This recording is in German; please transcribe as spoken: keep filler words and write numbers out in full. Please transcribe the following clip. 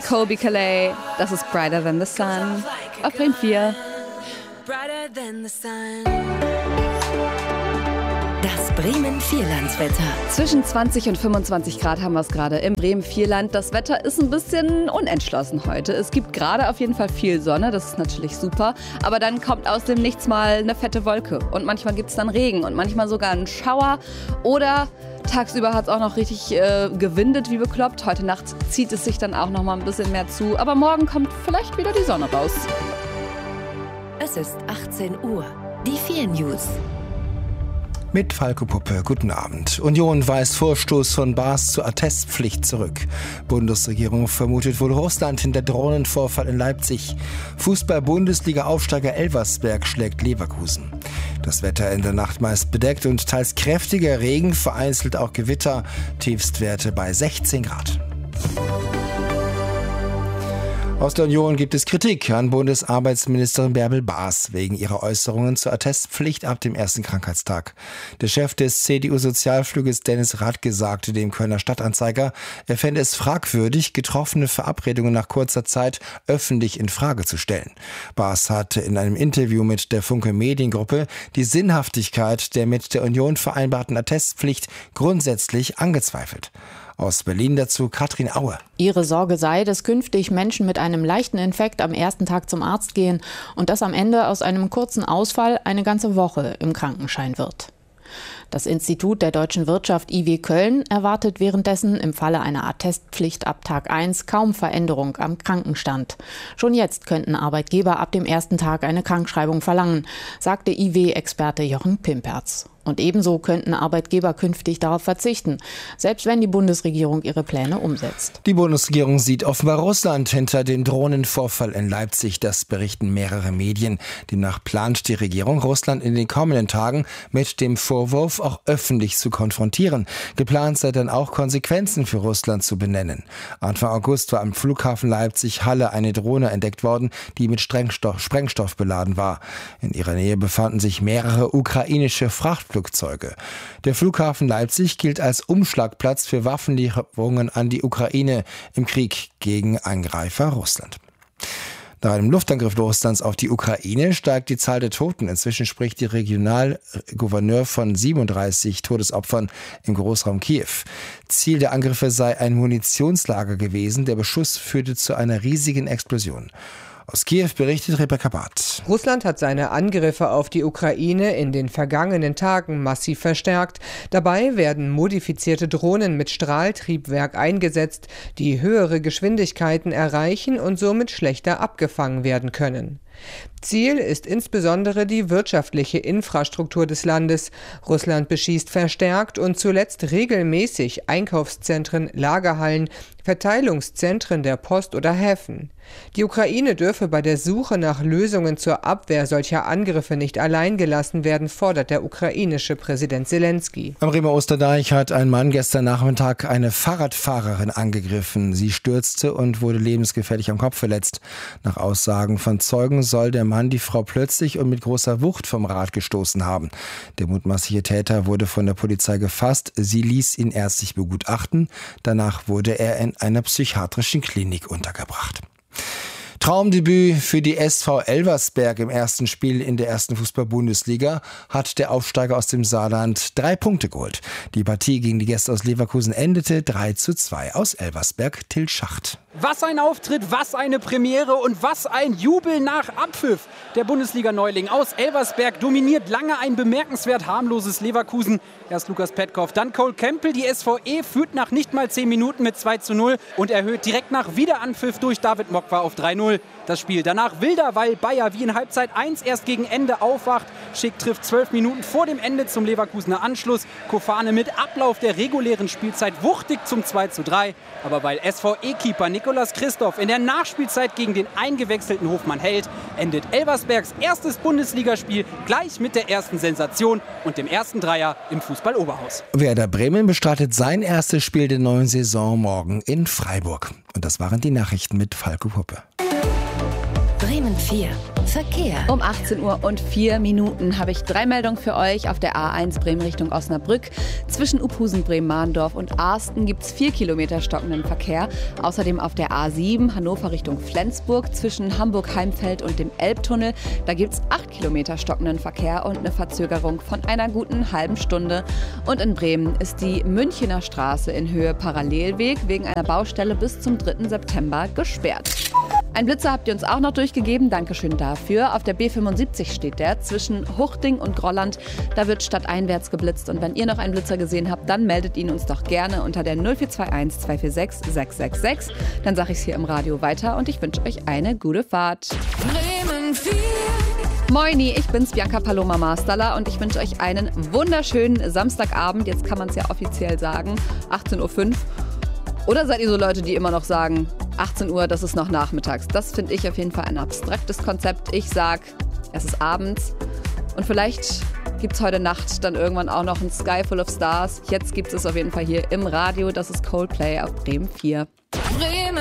Colby Calais, das ist Brighter Than the Sun auf Bremen vier. Das Bremen Vierlandswetter. Zwischen zwanzig und fünfundzwanzig Grad haben wir es gerade im Bremen Vierland. Das Wetter ist ein bisschen unentschlossen heute. Es gibt gerade auf jeden Fall viel Sonne, das ist natürlich super. Aber dann kommt aus dem Nichts mal eine fette Wolke. Und manchmal gibt es dann Regen und manchmal sogar einen Schauer. Oder tagsüber hat es auch noch richtig äh, gewindet wie bekloppt. Heute Nacht zieht es sich dann auch noch mal ein bisschen mehr zu. Aber morgen kommt vielleicht wieder die Sonne raus. Es ist achtzehn Uhr. Die vier News. Mit Falco Puppe, guten Abend. Union weist Vorstoß von Baas zur Attestpflicht zurück. Bundesregierung vermutet wohl Russland hinter Drohnenvorfall in Leipzig. Fußball-Bundesliga-Aufsteiger Elversberg schlägt Leverkusen. Das Wetter in der Nacht meist bedeckt und teils kräftiger Regen, vereinzelt auch Gewitter. Tiefstwerte bei sechzehn Grad. Aus der Union gibt es Kritik an Bundesarbeitsministerin Bärbel Baas wegen ihrer Äußerungen zur Attestpflicht ab dem ersten Krankheitstag. Der Chef des C D U-Sozialflügels Dennis Radke sagte dem Kölner Stadtanzeiger, er fände es fragwürdig, getroffene Verabredungen nach kurzer Zeit öffentlich in Frage zu stellen. Baas hatte in einem Interview mit der Funke Mediengruppe die Sinnhaftigkeit der mit der Union vereinbarten Attestpflicht grundsätzlich angezweifelt. Aus Berlin dazu Katrin Aue. Ihre Sorge sei, dass künftig Menschen mit einem leichten Infekt am ersten Tag zum Arzt gehen und dass am Ende aus einem kurzen Ausfall eine ganze Woche im Krankenschein wird. Das Institut der deutschen Wirtschaft I W Köln erwartet währenddessen im Falle einer Attestpflicht ab Tag eins kaum Veränderung am Krankenstand. Schon jetzt könnten Arbeitgeber ab dem ersten Tag eine Krankschreibung verlangen, sagte I W-Experte Jochen Pimperz. Und ebenso könnten Arbeitgeber künftig darauf verzichten, selbst wenn die Bundesregierung ihre Pläne umsetzt. Die Bundesregierung sieht offenbar Russland hinter dem Drohnenvorfall in Leipzig. Das berichten mehrere Medien. Demnach plant die Regierung, Russland in den kommenden Tagen mit dem Vorwurf auch öffentlich zu konfrontieren. Geplant sei dann auch Konsequenzen für Russland zu benennen. Anfang August war am Flughafen Leipzig-Halle eine Drohne entdeckt worden, die mit Sprengstoff, Sprengstoff beladen war. In ihrer Nähe befanden sich mehrere ukrainische Frachtflugzeuge. Flugzeuge. Der Flughafen Leipzig gilt als Umschlagplatz für Waffenlieferungen an die Ukraine im Krieg gegen Angreifer Russland. Nach einem Luftangriff Russlands auf die Ukraine steigt die Zahl der Toten. Inzwischen spricht die Regionalgouverneur von siebenunddreißig Todesopfern im Großraum Kiew. Ziel der Angriffe sei ein Munitionslager gewesen. Der Beschuss führte zu einer riesigen Explosion. Aus Kiew berichtet Rebecca Barth. Russland hat seine Angriffe auf die Ukraine in den vergangenen Tagen massiv verstärkt. Dabei werden modifizierte Drohnen mit Strahltriebwerk eingesetzt, die höhere Geschwindigkeiten erreichen und somit schlechter abgefangen werden können. Ziel ist insbesondere die wirtschaftliche Infrastruktur des Landes. Russland beschießt verstärkt und zuletzt regelmäßig Einkaufszentren, Lagerhallen, Verteilungszentren der Post oder Häfen. Die Ukraine dürfe bei der Suche nach Lösungen zur Abwehr solcher Angriffe nicht allein gelassen werden, fordert der ukrainische Präsident Zelensky. Am Bremer Osterdeich hat ein Mann gestern Nachmittag eine Fahrradfahrerin angegriffen. Sie stürzte und wurde lebensgefährlich am Kopf verletzt. Nach Aussagen von Zeugen soll der Mann die Frau plötzlich und mit großer Wucht vom Rad gestoßen haben. Der mutmaßliche Täter wurde von der Polizei gefasst. Sie ließ ihn ärztlich begutachten. Danach wurde er in einer psychiatrischen Klinik untergebracht. Traumdebüt für die S V Elversberg im ersten Spiel in der ersten Fußball-Bundesliga hat der Aufsteiger aus dem Saarland drei Punkte geholt. Die Partie gegen die Gäste aus Leverkusen endete drei zu zwei. Aus Elversberg Till Schacht. Was ein Auftritt, was eine Premiere und was ein Jubel nach Abpfiff. Der Bundesliga-Neuling aus Elversberg dominiert lange ein bemerkenswert harmloses Leverkusen. Erst Lukas Petkov, dann Cole Campbell. Die S V E führt nach nicht mal zehn Minuten mit zwei zu null und erhöht direkt nach Wiederanpfiff durch David Mokwa auf drei null. Das Spiel danach wilder, weil Bayer wie in Halbzeit eins erst gegen Ende aufwacht. Schick trifft zwölf Minuten vor dem Ende zum Leverkusener Anschluss. Kofane mit Ablauf der regulären Spielzeit wuchtig zum zwei zu drei. Aber weil S V E-Keeper Nikolas Christoph in der Nachspielzeit gegen den eingewechselten Hofmann hält, endet Elversbergs erstes Bundesligaspiel gleich mit der ersten Sensation und dem ersten Dreier im Fußball-Oberhaus. Werder Bremen bestreitet sein erstes Spiel der neuen Saison morgen in Freiburg. Und das waren die Nachrichten mit Falco Puppe. Bremen vier. Verkehr. Um achtzehn Uhr und vier Minuten habe ich drei Meldungen für euch. Auf der A eins Bremen Richtung Osnabrück. Zwischen Uphusen, Bremen-Mahndorf und Arsten gibt es vier Kilometer stockenden Verkehr. Außerdem auf der A sieben Hannover Richtung Flensburg. Zwischen Hamburg-Heimfeld und dem Elbtunnel. Da gibt es acht Kilometer stockenden Verkehr und eine Verzögerung von einer guten halben Stunde. Und in Bremen ist die Münchener Straße in Höhe Parallelweg wegen einer Baustelle bis zum dritten September gesperrt. Ein Blitzer habt ihr uns auch noch durchgegeben, Dankeschön dafür. Auf der B fünfundsiebzig steht der zwischen Huchting und Grolland. Da wird stadteinwärts geblitzt und wenn ihr noch einen Blitzer gesehen habt, dann meldet ihn uns doch gerne unter der null vier zwei eins zwei vier sechs sechs sechs sechs. Dann sage ich es hier im Radio weiter und ich wünsche euch eine gute Fahrt. Bremen vier. Moini, ich bin's, Bianca Paloma Masterler und ich wünsche euch einen wunderschönen Samstagabend. Jetzt kann man es ja offiziell sagen, achtzehn Uhr fünf. Oder seid ihr so Leute, die immer noch sagen, achtzehn Uhr, das ist noch nachmittags? Das finde ich auf jeden Fall ein abstraktes Konzept. Ich sag, es ist abends und vielleicht gibt es heute Nacht dann irgendwann auch noch ein Sky Full of Stars. Jetzt gibt es auf jeden Fall hier im Radio. Das ist Coldplay auf Bremen vier. Bremen